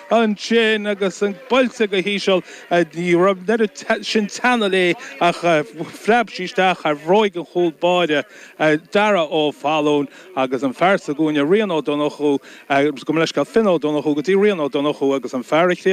an sin agus an boilte go híseol ní rab neidir sin tanna le ach freabsíisteach ar bhróig an chóil báide dara ó fáilún agus an fersa gúine rianó donachú go leis go finó donachú go dtí rianó donachú agus an ferric